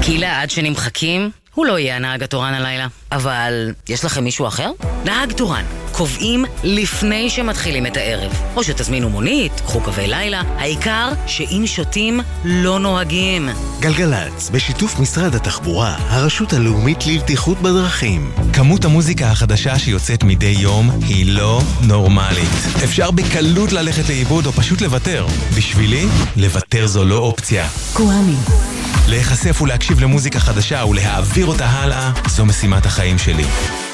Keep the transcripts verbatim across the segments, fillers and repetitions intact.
כי לעד שנמחקים, הוא לא יהיה הנהג התורן הלילה. אבל יש לכם מישהו אחר? נהג תורן. קובעים לפני שמתחילים את הערב. או שתזמינו מונית, קחו קווי לילה. העיקר שאם שותים, לא נוהגים. גלגלץ, בשיתוף משרד התחבורה, הרשות הלאומית לבטיחות בדרכים. כמות המוזיקה החדשה שיוצאת מדי יום היא לא נורמלית. אפשר בקלות ללכת לאיבוד או פשוט לוותר. בשבילי, לוותר זו לא אופציה. קוואמי. להיחשף ולהקשיב למוזיקה חדשה ולהעביר אותה הלאה, זו משימת החיים שלי.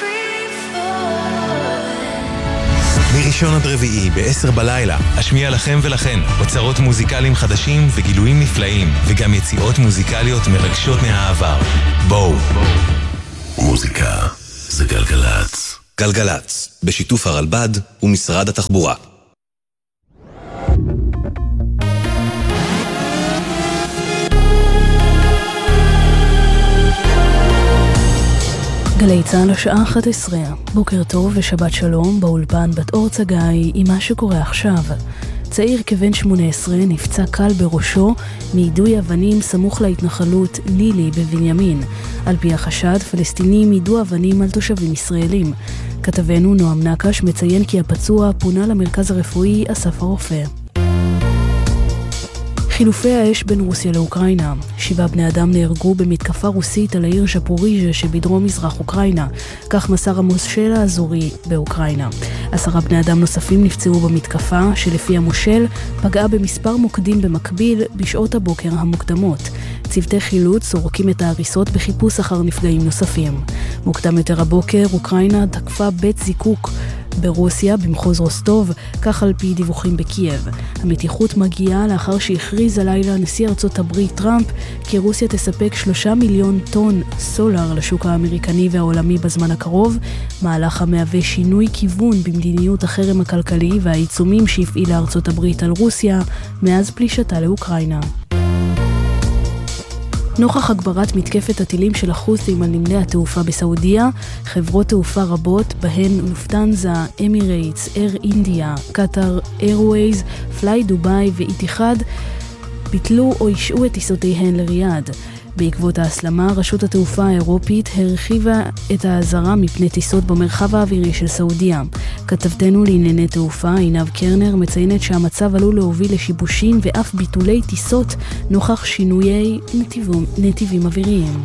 מראשון עד רביעי ב-עשר בלילה אשמיע לכם ולכן אוצרות מוזיקליים חדשים וגילויים נפלאים וגם יציאות מוזיקליות מרגשות מהעבר. בואו. מוזיקה זה גלגלץ. גלגלץ, בשיתוף הרלב"ד ומשרד התחבורה. גלי צהל השעה אחת עשרה, בוקר טוב ושבת שלום, באולפן בת אור צגאי עם מה שקורה עכשיו. צעיר כבן שמונה עשרה נפצע קל בראשו מיידוי אבנים סמוך להתנחלות נילי בבנימין. על פי החשד, פלסטינים יידו אבנים על תושבים ישראלים. כתבנו נועם נקש מציין כי הפצוע פונה למרכז הרפואי אסף הרופא. חילופי האש בין רוסיה לאוקראינה. שבעה בני אדם נהרגו במתקפה רוסית על העיר ז'פוריז'ה שבדרום מזרח אוקראינה. כך מסר המושל האזורי באוקראינה. עשרה בני אדם נוספים נפצעו במתקפה שלפי המושל פגעה במספר מוקדים במקביל בשעות הבוקר המוקדמות. צוותי חילוץ סורקים את ההריסות בחיפוש אחר נפגעים נוספים. מוקדם יותר הבוקר אוקראינה תקפה בית זיקוק ברוסיה במחוז רוסטוב, כך על פי דיווחים בקייב. המתיחות מגיעה לאחר שהכריז הלילה נשיא ארצות הברית טראמפ כי רוסיה תספק שלושה מיליון טון סולר לשוק האמריקני והעולמי בזמן הקרוב, מהלך המהווה שינוי כיוון במדיניות החרם הכלכלי והעיצומים שהפעילה ארצות הברית על רוסיה מאז פלישתה לאוקראינה. נוכח הגברת מתקפת הטילים של החות'ים על נמלי התעופה בסעודיה, חברות תעופה רבות, בהן לופטנזה, אמירייטס, אייר אינדיה, קטר איירווייז, פליי דוביי ואיתיחד, ביטלו או אישרו את טיסותיהן לריאד. בעקבות ההסלמה, רשות התעופה האירופית הרחיבה את האזהרה מפני טיסות במרחב האווירי של סעודיה. כתבתנו לענייני תעופה, עינב קרנר, מציינת שהמצב עלול להוביל לשיבושים ואף ביטולי טיסות נוכח שינויי נתיבים, נתיבים אוויריים.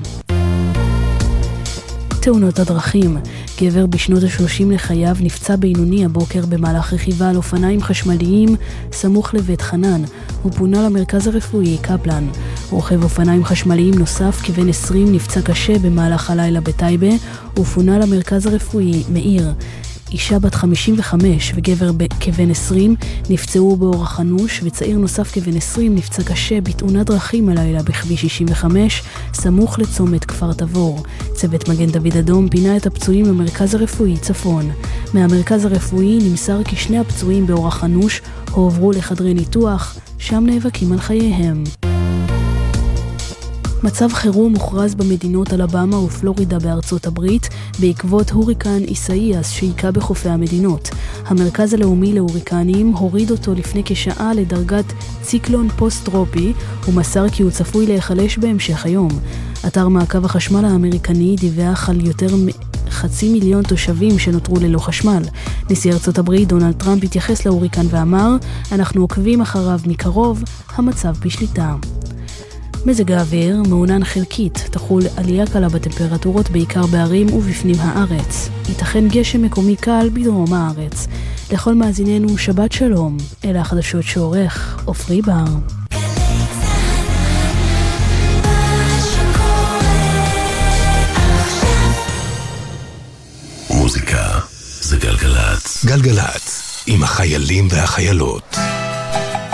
תאונות הדרכים. גבר בשנות ה-שלושים לחייו נפצע בינוני הבוקר במהלך רכיבה על אופניים חשמליים סמוך לבית חנן. הוא פונה למרכז הרפואי קפלן. רוכב אופניים חשמליים נוסף כבן עשרים נפצע קשה במהלך הלילה בטייבה ופונה למרכז הרפואי מאיר. אישה בת חמישים וחמש וגבר כבן עשרים נפצעו באורח אנוש, וצעיר נוסף כבן עשרים נפצע קשה בתאונת דרכים הלילה בכביש שישים וחמש סמוך לצומת כפר תבור. צוות מגן דוד אדום פינה את הפצועים למרכז הרפואי צפון. מהמרכז הרפואי נמסר כי שני הפצועים באורח אנוש הועברו לחדרי ניתוח, שם נאבקים על חייהם. מצב חירום מוכרז במדינות אלבמה ופלורידה בארצות הברית בעקבות הוריקן איסאיאס שהיכה בחופי המדינות. המרכז הלאומי להוריקנים הוריד אותו לפני כשעה לדרגת ציקלון פוסט-טרופי ומסר כי הוא צפוי להיחלש בהמשך היום. אתר מעקב החשמל האמריקני דיווח על יותר חצי מיליון תושבים שנותרו ללא חשמל. נשיא ארצות הברית דונלד טראמפ התייחס להוריקן ואמר, אנחנו עוקבים אחריו מקרוב, המצב בשליטה. מזג האוויר מעונן חלקית, תחול עלייה קלה בטמפרטורות בעיקר בערים ובפנים הארץ. ייתכן גשם מקומי קל בדרום הארץ. לכל מאזיננו שבת שלום, אלה החדשות שעורך עופרי בר. מוזיקה זה גלגלץ. גלגלץ, עם החיילים והחיילות.